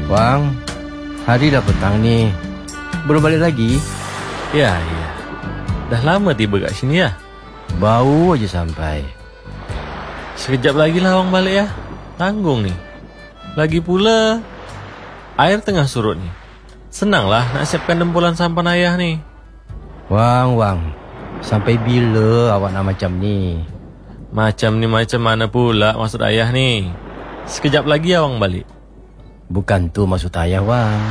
Wang, hari dah petang nih. Baru balik lagi? Ya. Dah lama tiba kat sini ya? Baru aja sampai. Sekejap lagi lah Wang balik ya. Tanggung nih. Lagi pula air tengah surut nih. Senanglah nak siapkan dempulan sampan ayah nih. Wang, sampai bila awak nak macam ni? Macam mana pula maksud ayah nih? Sekejap lagi Wang balik. Bukan tu maksud ayah, Wang.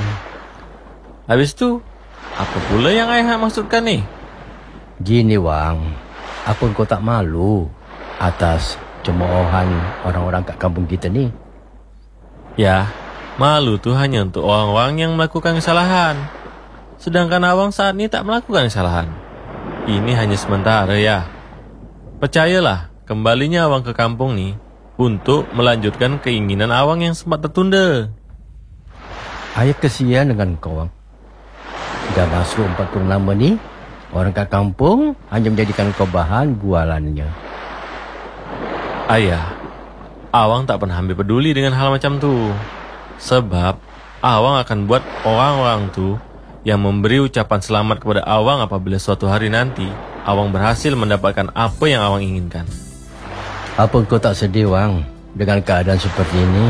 Habis tu, apa pula yang ayah nak maksudkan nih? Gini, Wang. Apa kau tak malu atas cemoohan orang-orang kat kampung kita ni? Ya, malu tu hanya untuk orang-orang yang melakukan kesalahan. Sedangkan awang saat ini tak melakukan kesalahan. Ini hanya sementara ya. Percayalah, kembalinya awang ke kampung ni untuk melanjutkan keinginan awang yang sempat tertunda. Ayah kesian dengan kau, Wang. Dah masuk 40 lama ni, orang kat kampung hanya menjadikan kau bahan bualannya. Ayah, awang tak pernah ambil peduli dengan hal macam tu. Sebab awang akan buat orang-orang tu yang memberi ucapan selamat kepada awang apabila suatu hari nanti awang berhasil mendapatkan apa yang awang inginkan. Apa kau tak sedih, Wang, dengan keadaan seperti ini?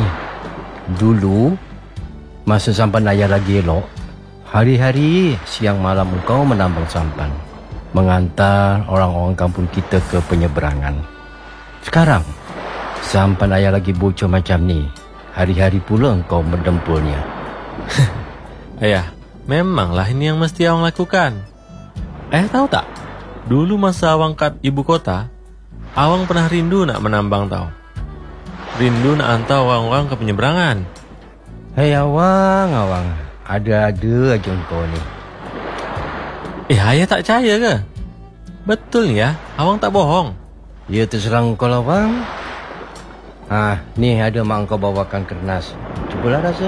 Dulu, masa sampan ayah lagi elok, hari-hari siang malam engkau menambang sampan, mengantar orang-orang kampung kita ke penyeberangan. Sekarang, sampan ayah lagi bocor macam ni, hari-hari pula engkau mendempulnya. Ayah, memanglah ini yang mesti awang lakukan. Ayah tahu tak? Dulu masa awang kat ibu kota, awang pernah rindu nak menambang tau. Rindu nak hantar orang-orang ke penyeberangan. Hei awang, ada-ada aja engkau ni. Ayah tak percaya ke? Betul ni ya, awang tak bohong. Ya terserah engkau lah, Wang. Ni ada mak engkau bawakan kernas. Cubalah rasa.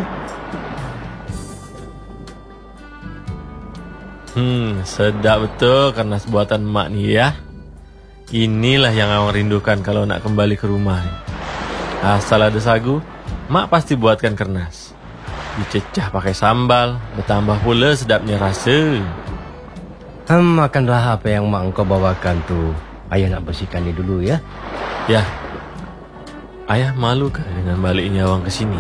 Sedap betul kernas buatan mak ni ya. Inilah yang awang rindukan kalau nak kembali ke rumah ni. Asal ada sagu, mak pasti buatkan kernas. Dicecah pakai sambal, bertambah pula sedapnya rasa. Makanlah apa yang mak engkau bawakan tu. Ayah nak bersihkan ni dulu ya. Ya. Ayah malu ke dengan baliknya awang ke sini?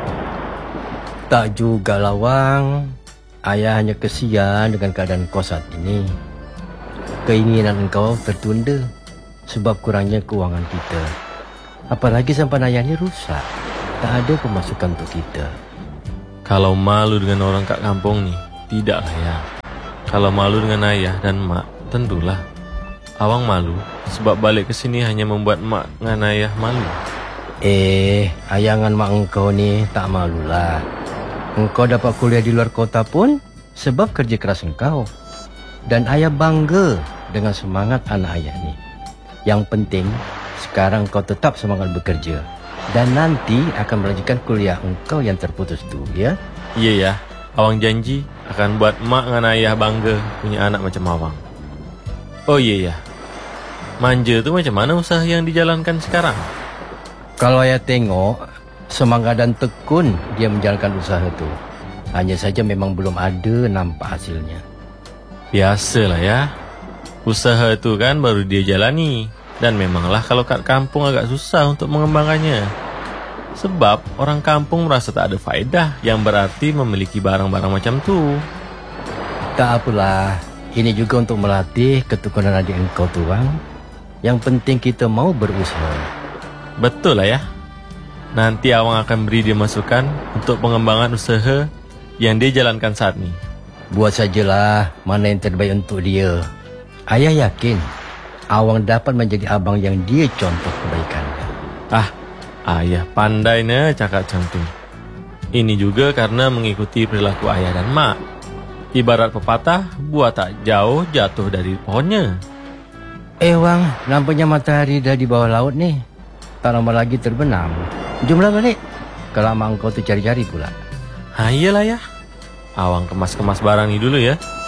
Tak jugalah, Wang. Ayah hanya kesian dengan keadaan kau saat ini. Keinginan engkau tertunda sebab kurangnya keuangan kita. Apalagi sampan ayah ni rusak. Tak ada pemasukan untuk kita. Kalau malu dengan orang kat kampung ni, tidaklah ya. Kalau malu dengan ayah dan mak, tentulah. Awang malu sebab balik ke sini hanya membuat mak dengan ayah malu. Ayah dengan mak engkau ni tak malulah. Engkau dapat kuliah di luar kota pun sebab kerja keras engkau. Dan ayah bangga dengan semangat anak ayah ni. Yang penting, sekarang kau tetap semangat bekerja. Dan nanti akan melanjutkan kuliah engkau yang terputus tu, ya? Iya ya, awang janji akan buat mak dengan ayah bangga punya anak macam awang. Oh iya ya, manja tu macam mana usaha yang dijalankan sekarang? Kalau ayah tengok, semangat dan tekun dia menjalankan usaha tu. Hanya saja memang belum ada nampak hasilnya. Biasalah ya, usaha tu kan baru dia jalani. Dan memanglah kalau kat kampung agak susah untuk mengembangkannya. Sebab orang kampung merasa tak ada faedah yang berarti memiliki barang-barang macam tu. Tak apalah, ini juga untuk melatih ketekunan adik engkau tu, Wang. Yang penting kita mau berusaha. Betul lah ya. Nanti awang akan beri dia masukan untuk pengembangan usaha yang dia jalankan saat ini. Buat sajalah mana yang terbaik untuk dia. Ayah yakin awang dapat menjadi abang yang dia contoh kebaikannya. Ayah pandai ne cakap macam tu. Ini juga karena mengikuti perilaku ayah dan mak. Ibarat pepatah, buah tak jauh jatuh dari pohonnya. Wang, nampaknya matahari dah di bawah laut ni. Tak lama lagi terbenam. Jomlah balik. Kalau mak engkau tu cari-cari pula. Iyalah ya. Awang kemas-kemas barang ni dulu ya.